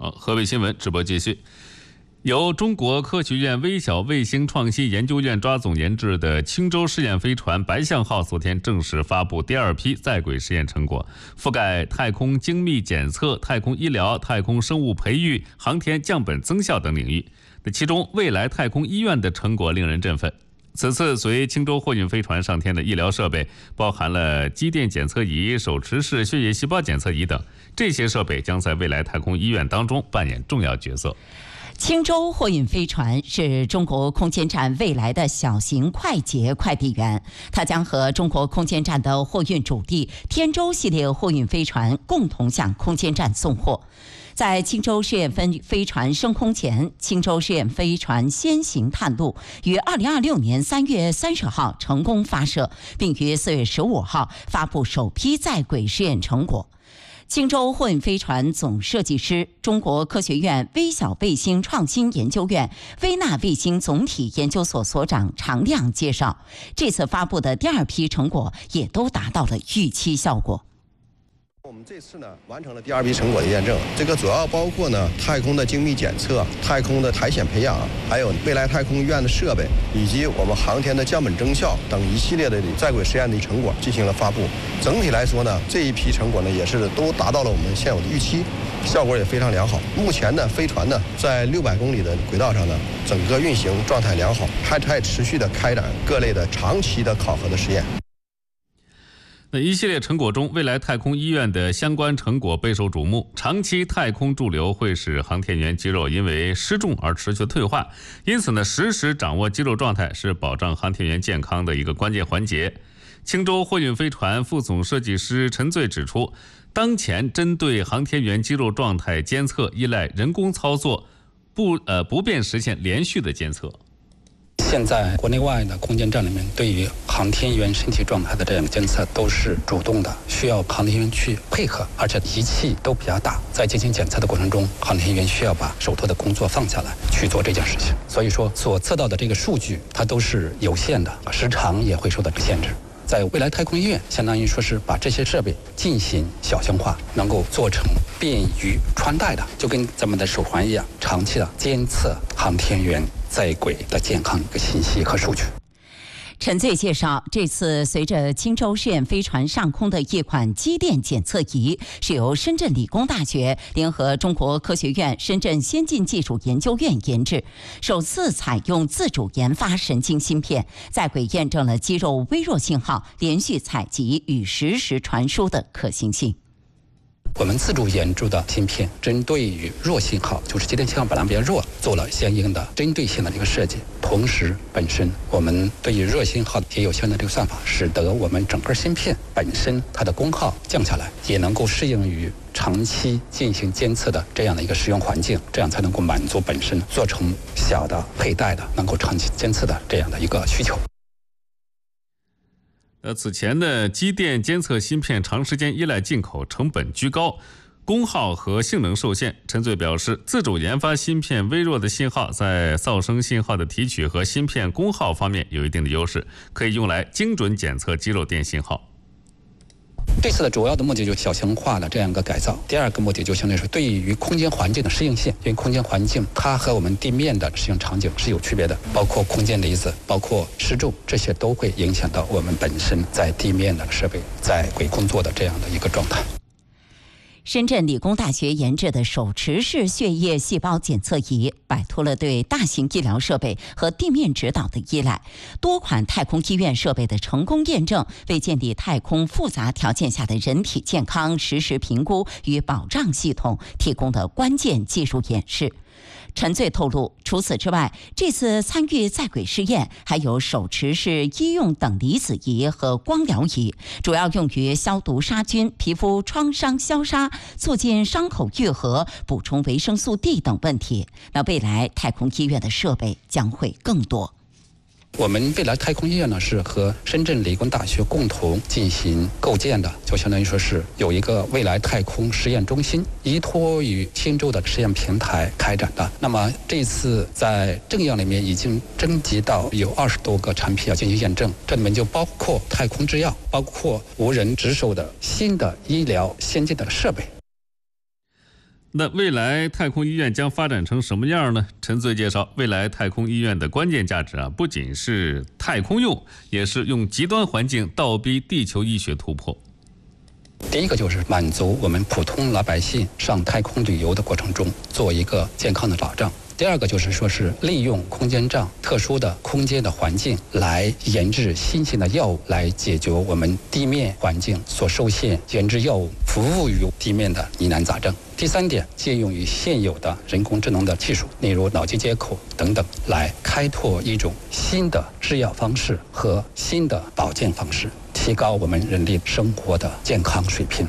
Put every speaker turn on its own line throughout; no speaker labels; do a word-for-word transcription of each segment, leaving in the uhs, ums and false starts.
好，河北新闻直播继续。由中国科学院微小卫星创新研究院抓总研制的青州试验飞船白象号昨天正式发布第二批在轨实验成果，覆盖太空精密检测、太空医疗、太空生物培育、航天降本增效等领域。其中，未来太空医院的成果令人振奋。此次随青州货运飞船上天的医疗设备包含了肌电检测仪、手持式血液细胞检测仪等，这些设备将在未来太空医院当中扮演重要角色。
青州货运飞船是中国空间站未来的小型快捷快递员，它将和中国空间站的货运主力天舟系列货运飞船共同向空间站送货。在青州试验飞船升空前，青州试验飞船先行探路，于二零二六年三月三十号成功发射，并于四月十五号发布首批在轨试验成果。青州货运飞船总设计师、中国科学院微小卫星创新研究院微纳卫星总体研究所所长常亮介绍，这次发布的第二批成果也都达到了预期效果。
我们这次呢完成了第二批成果的验证，这个主要包括呢太空的精密检测、太空的苔藓培养，还有未来太空医院的设备，以及我们航天的降本增效等一系列的在轨实验的成果进行了发布。整体来说呢，这一批成果呢也是都达到了我们现有的预期，效果也非常良好。目前呢，飞船呢在六百公里的轨道上呢，整个运行状态良好，还在持续的开展各类的长期的考核的实验。
那一系列成果中，未来太空医院的相关成果备受瞩目。长期太空驻留会使航天员肌肉因为失重而持续退化，因此呢，实时掌握肌肉状态是保障航天员健康的一个关键环节。青州货运飞船副总设计师陈醉指出，当前针对航天员肌肉状态监测依赖人工操作，不呃不便实现连续的监测。
现在国内外的空间站里面，对于航天员身体状态的这样的监测都是主动的，需要航天员去配合，而且仪器都比较大，在进行检测的过程中，航天员需要把手头的工作放下来去做这件事情。所以说，所测到的这个数据它都是有限的，时长也会受到限制。在未来太空医院，相当于说是把这些设备进行小型化，能够做成便于穿戴的，就跟咱们的手环一样，长期的监测航天员在轨的健康一个信息和数据。
陈醉介绍，这次随着青州试验飞船上空的一款肌电检测仪，是由深圳理工大学联合中国科学院深圳先进技术研究院研制，首次采用自主研发神经芯片，在轨验证了肌肉微弱信号连续采集与实时传输的可行性。
我们自主研制的芯片，针对于弱信号，就是肌电信号本来比较弱，做了相应的针对性的这个设计。同时，本身我们对于弱信号也有相应的这个算法，使得我们整个芯片本身它的功耗降下来，也能够适应于长期进行监测的这样的一个使用环境，这样才能够满足本身做成小的佩戴的，能够长期监测的这样的一个需求。
呃，此前的机电监测芯片长时间依赖进口，成本居高，功耗和性能受限。陈醉表示，自主研发芯片微弱的信号在噪声信号的提取和芯片功耗方面有一定的优势，可以用来精准检测肌肉电信号。
这次的主要的目的就是小型化的这样一个改造。第二个目的就相对说，对于空间环境的适应性，因为空间环境它和我们地面的适应场景是有区别的，包括空间离子，包括湿重，这些都会影响到我们本身在地面的设备在轨工作的这样的一个状态。
深圳理工大学研制的手持式血液细胞检测仪，摆脱了对大型医疗设备和地面指导的依赖。多款太空医院设备的成功验证，为建立太空复杂条件下的人体健康实时评估与保障系统提供的关键技术演示。陈醉透露，除此之外，这次参与在轨试验还有手持式医用等离子仪和光疗仪，主要用于消毒杀菌、皮肤创伤消杀、促进伤口愈合、补充维生素 D 等问题。那未来太空医院的设备将会更多。
我们未来太空医院呢是和深圳理工大学共同进行构建的，就相当于说是有一个未来太空实验中心，依托于青州的实验平台开展的。那么这次在政要里面已经征集到有二十多个产品要进行验证，这里面就包括太空制药，包括无人值守的新的医疗先进的设备。
那未来太空医院将发展成什么样呢？陈穗介绍，未来太空医院的关键价值啊，不仅是太空用，也是用极端环境倒逼地球医学突破。
第一个就是满足我们普通老百姓上太空旅游的过程中做一个健康的保障。第二个就是说是利用空间站特殊的空间的环境来研制新型的药物，来解决我们地面环境所受限研制药物服务于地面的疑难杂症。第三点，借用于现有的人工智能的技术，例如脑机接口等等，来开拓一种新的制药方式和新的保健方式，提高我们人类生活的健康水平。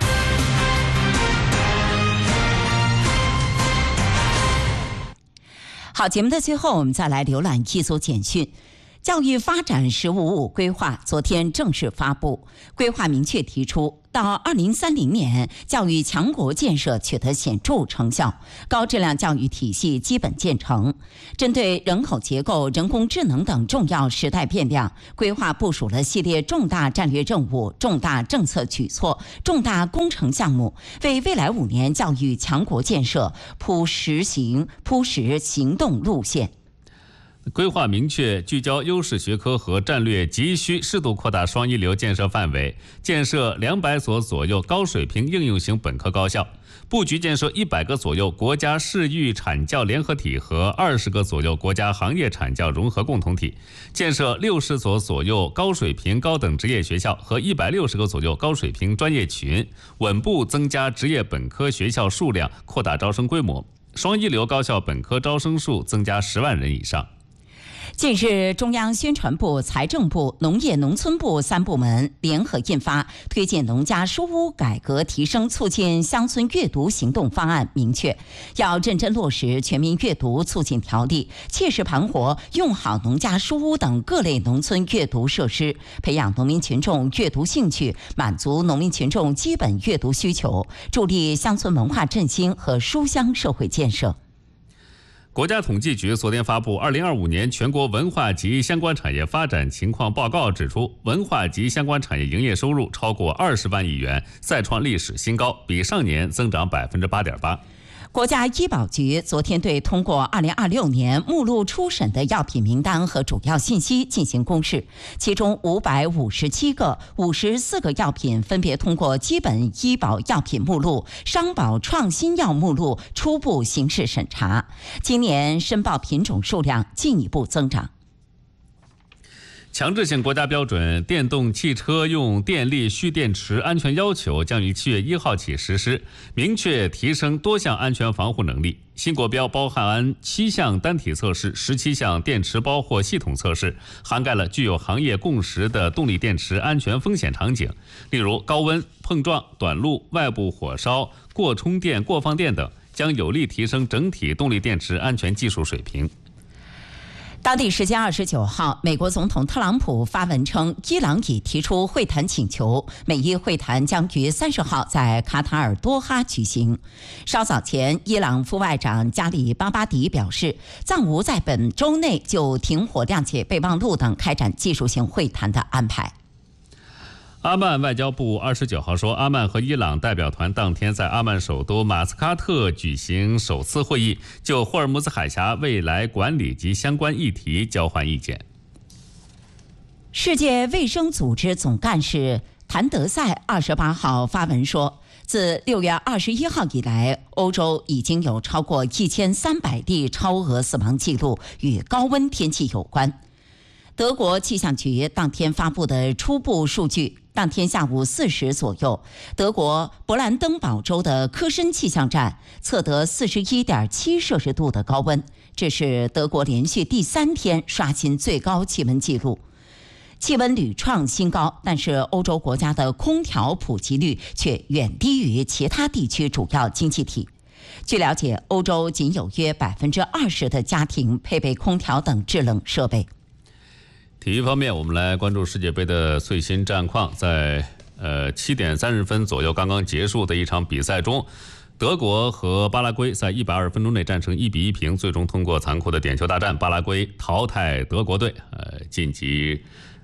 好，节目的最后，我们再来浏览一组简讯。教育发展“十五五”规划昨天正式发布，规划明确提出，到二零三零年，教育强国建设取得显著成效，高质量教育体系基本建成。针对人口结构、人工智能等重要时代变量，规划部署了系列重大战略任务、重大政策举措、重大工程项目，为未来五年教育强国建设铺实行铺实行动路线。
规划明确聚焦优势学科和战略急需，适度扩大双一流建设范围，建设两百所左右高水平应用型本科高校，布局建设一百个左右国家市域产教联合体和二十个左右国家行业产教融合共同体，建设六十所左右高水平高等职业学校和一百六十个左右高水平专业群，稳步增加职业本科学校数量，扩大招生规模，双一流高校本科招生数增加十万人以上。
近日，中央宣传部、财政部、农业农村部三部门联合印发《推进农家书屋改革提升促进乡村阅读行动方案》，明确要认真落实全民阅读促进条例，切实盘活用好农家书屋等各类农村阅读设施，培养农民群众阅读兴趣，满足农民群众基本阅读需求，助力乡村文化振兴和书香社会建设。
国家统计局昨天发布《二零二五年全国文化及相关产业发展情况报告》，指出，文化及相关产业营业收入超过二十万亿元，再创历史新高，比上年增长百分之八点八。
国家医保局昨天对通过二零二六年目录初审的药品名单和主要信息进行公示，其中五百五十七个、五十四个药品分别通过基本医保药品目录、商保创新药目录初步形式审查。今年申报品种数量进一步增长。
强制性国家标准电动汽车用电力蓄电池安全要求将于七月一号起实施，明确提升多项安全防护能力。新国标包含七项单体测试、十七项电池包或系统测试，涵盖了具有行业共识的动力电池安全风险场景，例如高温、碰撞、短路、外部火烧、过充电、过放电等，将有力提升整体动力电池安全技术水平。
当地时间二十九号，美国总统特朗普发文称，伊朗已提出会谈请求，美伊会谈将于三十号在卡塔尔多哈举行。稍早前，伊朗副外长加里巴巴迪表示，暂无在本周内就停火、谅解备忘录等开展技术性会谈的安排。
阿曼外交部二十九号说，阿曼和伊朗代表团当天在阿曼首都马斯喀特举行首次会议，就霍尔木兹海峡未来管理及相关议题交换意见。
世界卫生组织总干事谭德赛二十八号发文说，自六月二十一号以来，欧洲已经有超过一千三百例超额死亡记录与高温天气有关。德国气象局当天发布的初步数据，当天下午四时左右，德国勃兰登堡州的科申气象站测得 四十一点七摄氏度的高温，这是德国连续第三天刷新最高气温纪录。气温屡创新高，但是欧洲国家的空调普及率却远低于其他地区主要经济体。据了解，欧洲仅有约百分之二十的家庭配备空调等制冷设备。
体育方面，我们来关注世界杯的最新战况。在呃七点三十分左右刚刚结束的一场比赛中，德国和巴拉圭在一百二十分钟内战成一比一平，最终通过残酷的点球大战，巴拉圭淘汰德国队，呃晋级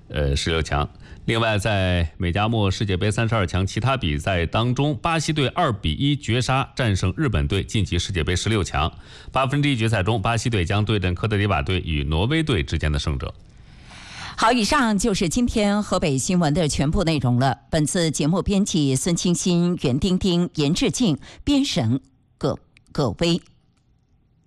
呃十六强。另外，在美加墨世界杯三十二强其他比赛当中，巴西队二比一绝杀战胜日本队，晋级世界杯十六强。八分之一决赛中，巴西队将对阵科特迪瓦队与挪威队之间的胜者。
好，以上就是今天河北新闻的全部内容了。本次节目编辑孙清新、袁丁丁、严志静，编审葛葛威。